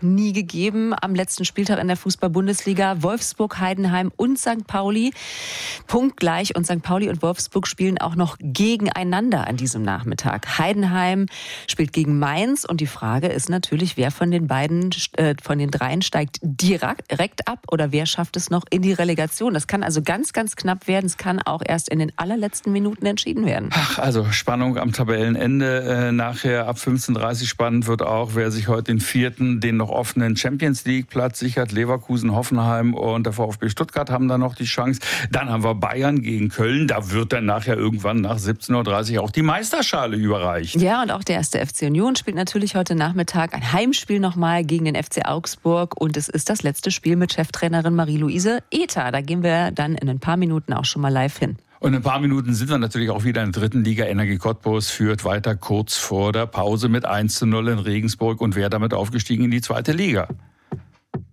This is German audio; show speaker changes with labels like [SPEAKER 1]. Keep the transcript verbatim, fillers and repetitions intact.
[SPEAKER 1] nie gegeben am letzten Spieltag in der Fußball-Bundesliga. Wolfsburg, Heidenheim und Sankt Pauli punktgleich. Und Sankt Pauli und Wolfsburg spielen auch noch gegeneinander an diesem Nachmittag. Heidenheim spielt gegen Mainz und die Frage ist natürlich, wer von den beiden, äh, von den dreien steigt direkt ab oder wer schafft es noch in die Relegation. Das kann also ganz, ganz knapp werden. Es kann auch erst in den allerletzten Minuten entschieden werden.
[SPEAKER 2] Ach, also Spannung am Tabellenende. Äh, nachher ab fünfzehn Uhr dreißig spannend wird auch, wer sich heute den vierten, den noch offenen Champions-League-Platz sichert. Leverkusen, Hoffenheim und der VfB Stuttgart haben da noch die Chance. Dann haben wir Bayern gegen Köln. Da wird dann nachher irgendwann nach siebzehn Uhr dreißig auch die Meisterschale überreicht.
[SPEAKER 1] Ja, und auch der erste F C Union spielt natürlich heute Nachmittag ein Heimspiel nochmal gegen den F C Augsburg. Und es ist das letzte Spiel mit Cheftrainerin Marie-Louise Ether. Da gehen wir dann in ein paar Minuten auch schon mal live hin.
[SPEAKER 2] Und in ein paar Minuten sind wir natürlich auch wieder in der dritten Liga. Energie Cottbus führt weiter kurz vor der Pause mit eins zu null in Regensburg und wäre damit aufgestiegen in die zweite Liga.